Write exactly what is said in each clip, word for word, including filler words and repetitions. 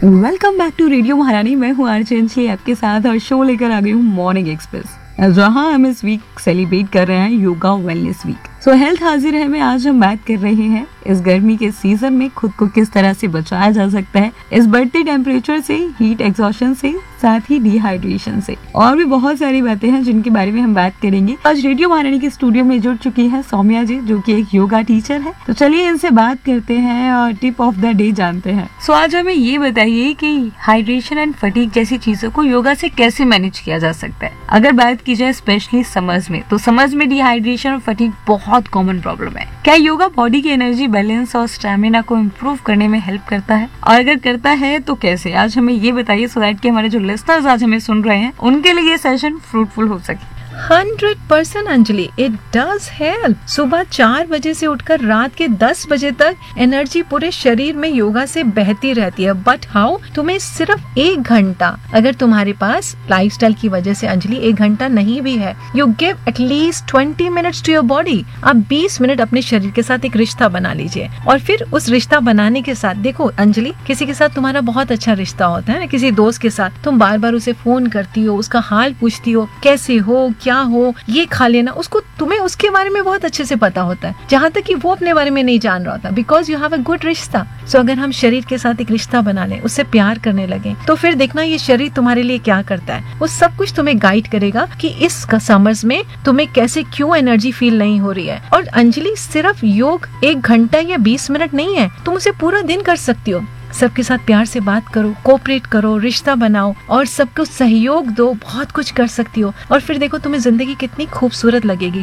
Welcome back to radio महारानी। मैं हूँ आरजे अंजलि आपके साथ और शो लेकर आ गई हूँ मॉर्निंग एक्सप्रेस, जहाँ हम इस वीक सेलिब्रेट कर रहे हैं योगा वेलनेस वीक। सो हेल्थ हाजिर है में आज हम बात कर रहे हैं इस गर्मी के सीजन में खुद को किस तरह से बचाया जा सकता है इस बढ़ते टेम्परेचर से, हीट एक्सॉशन से, साथ ही डिहाइड्रेशन से। और भी बहुत सारी बातें हैं जिनके बारे में हम बात करेंगे। आज रेडियो महारानी के स्टूडियो में जुड़ चुकी है सौम्या जी, जो कि एक योगा टीचर है। तो चलिए इनसे बात करते हैं और टिप ऑफ द डे जानते हैं। सो so, आज हमें ये बताइए कि हाइड्रेशन एंड फटीग जैसी चीजों को योगा से कैसे मैनेज किया जा सकता है। अगर बात की जाए स्पेशली समर्स में, तो समर्स में डिहाइड्रेशन और फटीग बहुत कॉमन प्रॉब्लम है। क्या योगा बॉडी की एनर्जी बैलेंस और स्टैमिना को इम्प्रूव करने में हेल्प करता है, और अगर करता है तो कैसे? आज हमें ये बताइए, सो दैट कि हमारे जो लिसनर्स आज हमें सुन रहे हैं उनके लिए ये सेशन फ्रूटफुल हो सके। Hundred percent Anjali, it does help. सुबह चार बजे से उठकर रात के दस बजे तक एनर्जी पूरे शरीर में योगा से बहती रहती है। But how? तुम्हें सिर्फ एक घंटा, अगर तुम्हारे पास लाइफस्टाइल की वजह से अंजलि एक घंटा नहीं भी है, you give at least twenty minutes to your body. आप बीस मिनट अपने शरीर के साथ एक रिश्ता बना लीजिए, और फिर उस रिश्ता बनाने के साथ देखो अंजलि, किसी के साथ तुम्हारा बहुत अच्छा रिश्ता होता है ना, किसी दोस्त के साथ तुम बार बार उसे फोन करती हो, उसका हाल पूछती हो, कैसे हो, क्या हो, ये खा लेना, उसको तुम्हें उसके बारे में बहुत अच्छे से पता होता है, जहाँ तक कि वो अपने बारे में नहीं जान रहा होता, because you have a good रिश्ता। सो अगर हम शरीर के साथ एक रिश्ता बना लें, उससे प्यार करने लगे, तो फिर देखना ये शरीर तुम्हारे लिए क्या करता है। वो सब कुछ तुम्हें गाइड करेगा कि इस समर्स में तुम्हें कैसे, क्यों एनर्जी फील नहीं हो रही है। और अंजलि, सिर्फ योग एक घंटा या बीस मिनट नहीं है, तुम उसे पूरा दिन कर सकती हो। सबके साथ प्यार से बात करो, कोऑपरेट करो, रिश्ता बनाओ और सबको सहयोग दो, बहुत कुछ कर सकती हो। और फिर देखो तुम्हें जिंदगी कितनी खूबसूरत लगेगी।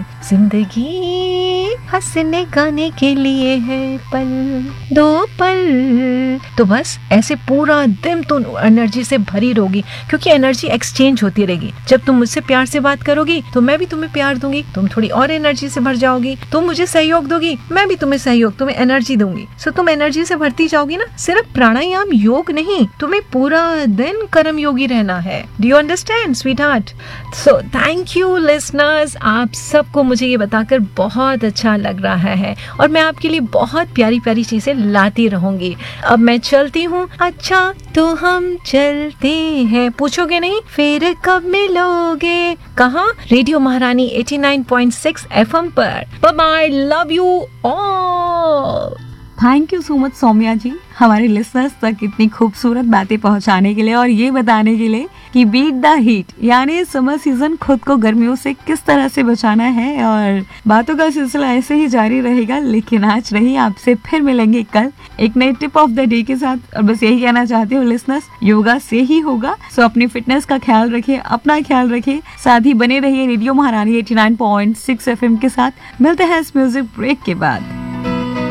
जिंदगी हंसने गाने के लिए है पल दो पल, तो बस ऐसे पूरा दिन तुम एनर्जी से भरी रहोगी, क्योंकि एनर्जी एक्सचेंज होती रहेगी। जब तुम मुझसे प्यार से बात करोगी तो मैं भी तुम्हें प्यार दूंगी, तुम थोड़ी और एनर्जी से भर जाओगी। तुम मुझे सहयोग दोगी, मैं भी तुम्हें सहयोग, तुम्हें एनर्जी दूंगी। सो तुम एनर्जी से भरती जाओगी ना। सिर्फ प्राणायाम योग नहीं, तुम्हें पूरा दिन कर्म योगी रहना है। Do you understand sweet heart? So thank you listeners, आप सबको मुझे ये बताकर बहुत अच्छा लग रहा है, और मैं आपके लिए बहुत प्यारी प्यारी चीजें लाती रहूंगी। अब मैं चलती हूँ। अच्छा तो हम चलते हैं, पूछोगे नहीं फिर कब मिलोगे? कहाँ? रेडियो महारानी eighty nine point six FM पर। Bye bye, love you all. Thank you so much Saumya जी, हमारे लिसनर्स तक इतनी खूबसूरत बातें पहुंचाने के लिए और ये बताने के लिए कि बीट द हीट, यानी समर सीजन खुद को गर्मियों से किस तरह से बचाना है। और बातों का सिलसिला ऐसे ही जारी रहेगा, लेकिन आज नहीं, आपसे फिर मिलेंगे कल एक नई टिप ऑफ द डे के साथ। और बस यही कहना चाहती हूँ लिसनर्स, योगा से ही होगा। सो अपनी फिटनेस का ख्याल रखिए, अपना ख्याल रखिए, साथ ही बने रहिए रेडियो महारानी eighty nine point six FM के साथ। मिलते हैं इस म्यूजिक ब्रेक के बाद।